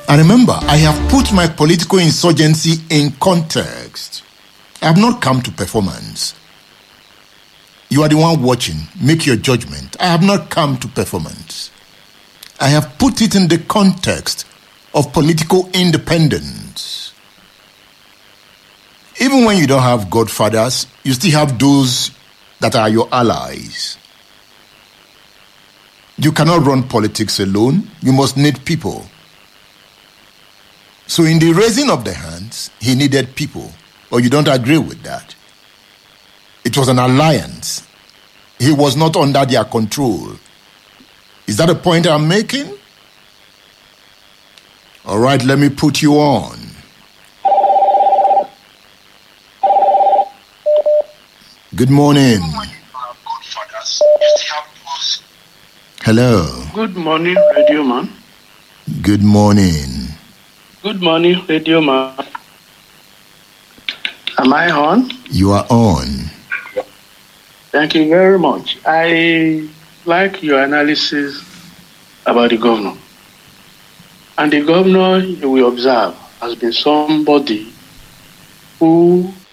And remember, I have put my political insurgency in context. I have not come to performance. You are the one watching. Make your judgment. I have not come to performance. I have put it in the context of political independence. Even when you don't have godfathers, you still have those that are your allies. You cannot run politics alone. You must need people. So in the raising of the hands, he needed people. Or you don't agree with that? It was an alliance. He was not under their control. Is that a point I'm making? All right, let me put you on. Good morning. Hello. Good morning, Radio Man. Good morning. Good morning, Radio Man. Am I on? You are on. Thank you very much. I like your analysis about the governor. And the governor, you will observe, has been somebody who